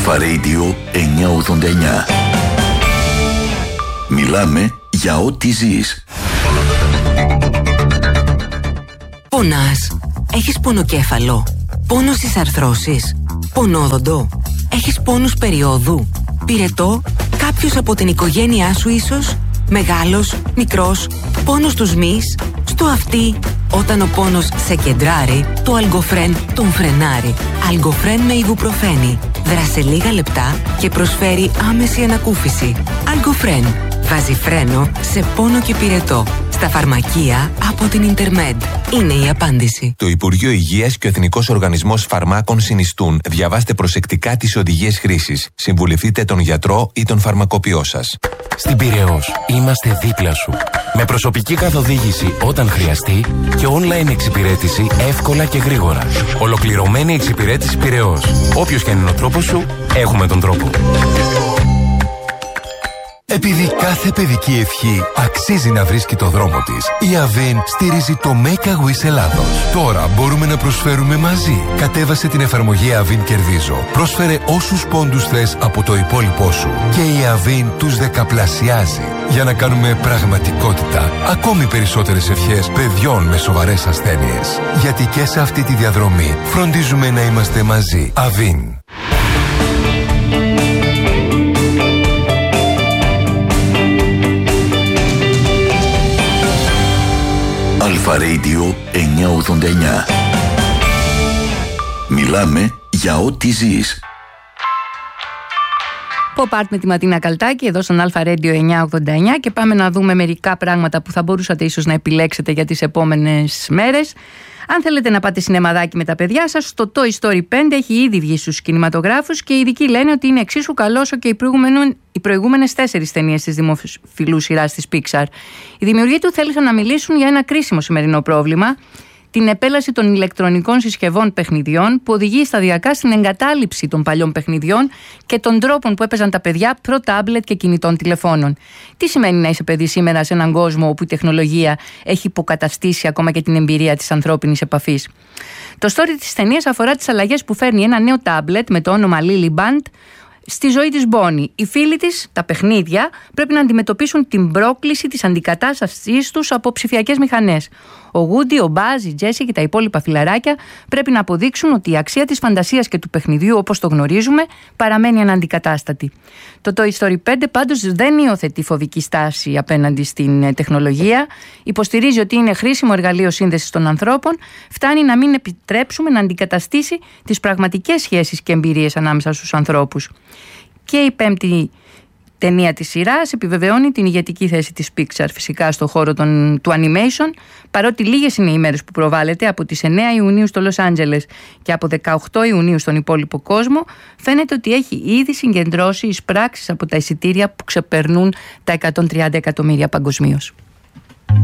Αλφα Radio 989. Μιλάμε για ό,τι ζεις. Πονάς? Έχεις πονοκέφαλο? Πόνο στις αρθρώσεις? Πονόδοντο? Έχεις πόνους περιόδου? Πυρετό? Κάποιος από την οικογένειά σου ίσως? Μεγάλος? Μικρός? Πόνος στους μυς? Στο αυτί? Όταν ο πόνος σε κεντράρει, το Αλγκοφρέν τον φρενάρει. Αλγκοφρέν με ιβουπροφένη. Δράσε λίγα λεπτά και προσφέρει άμεση ανακούφιση. Αλγκοφρέν. Βάζει φρένο σε πόνο και πυρετό. Στα φαρμακεία από την Ιντερμέντ. Είναι η απάντηση. Το Υπουργείο Υγείας και ο Εθνικός Οργανισμός Φαρμάκων συνιστούν. Διαβάστε προσεκτικά τις οδηγίες χρήσης. Συμβουλευτείτε τον γιατρό ή τον φαρμακοποιό σας. Στην Πειραιώς είμαστε δίπλα σου. Με προσωπική καθοδήγηση όταν χρειαστεί και online εξυπηρέτηση εύκολα και γρήγορα. Ολοκληρωμένη εξυπηρέτηση Πειραιώς. Όποιος και αν είναι ο τρόπος σου, έχουμε τον τρόπο. Επειδή κάθε παιδική ευχή αξίζει να βρίσκει το δρόμο της, η Avin στηρίζει το Make a Wish Ελλάδος. Τώρα μπορούμε να προσφέρουμε μαζί. Κατέβασε την εφαρμογή Avin Κερδίζω. Πρόσφερε όσους πόντους θες από το υπόλοιπό σου και η Avin τους δεκαπλασιάζει για να κάνουμε πραγματικότητα ακόμη περισσότερες ευχές παιδιών με σοβαρές ασθένειες. Γιατί και σε αυτή τη διαδρομή φροντίζουμε να είμαστε μαζί. Avin. Αλφα Radio 989. Μιλάμε για ό,τι ζεις. Pop Art με τη Ματίνα Καλτάκη εδώ στον Αλφα Radio 989 και πάμε να δούμε μερικά πράγματα που θα μπορούσατε ίσως να επιλέξετε για τις επόμενες μέρες. Αν θέλετε να πάτε σινεμαδάκι με τα παιδιά σας, το Toy Story 5 έχει ήδη βγει στους κινηματογράφους και οι ειδικοί λένε ότι είναι εξίσου καλό όσο και οι προηγούμενες 4 ταινίες της δημοφιλούς σειράς της Pixar. Οι δημιουργοί του θέλησαν να μιλήσουν για ένα κρίσιμο σημερινό πρόβλημα, την επέλαση των ηλεκτρονικών συσκευών παιχνιδιών που οδηγεί σταδιακά στην εγκατάλειψη των παλιών παιχνιδιών και των τρόπων που έπαιζαν τα παιδιά προ-τάμπλετ και κινητών τηλεφώνων. Τι σημαίνει να είσαι παιδί σήμερα σε έναν κόσμο όπου η τεχνολογία έχει υποκαταστήσει ακόμα και την εμπειρία της ανθρώπινης επαφής? Το story της ταινίας αφορά τις αλλαγές που φέρνει ένα νέο τάμπλετ με το όνομα Lily Band στη ζωή της Bonnie. Οι φίλοι της, τα παιχνίδια, πρέπει να αντιμετωπίσουν την πρόκληση της αντικατάστασής τους από ψηφιακές μηχανές. Ο Woody, ο Buzz, η Jessie και τα υπόλοιπα φιλαράκια πρέπει να αποδείξουν ότι η αξία της φαντασίας και του παιχνιδιού όπως το γνωρίζουμε παραμένει αναντικατάστατη. Το Toy Story 5 πάντως δεν υιοθετεί φοβική στάση απέναντι στην τεχνολογία. Υποστηρίζει ότι είναι χρήσιμο εργαλείο σύνδεσης των ανθρώπων. Φτάνει να μην επιτρέψουμε να αντικαταστήσει τις πραγματικές σχέσεις και εμπειρίες ανάμεσα στους ανθρώπους. Και η 5η ταινία της σειράς επιβεβαιώνει την ηγετική θέση της Pixar φυσικά στον χώρο του animation, παρότι λίγες είναι οι ημέρες που προβάλλεται από τις 9 Ιουνίου στο Λος Άντζελες και από 18 Ιουνίου στον υπόλοιπο κόσμο, φαίνεται ότι έχει ήδη συγκεντρώσει εισπράξεις από τα εισιτήρια που ξεπερνούν τα 130 εκατομμύρια παγκοσμίως.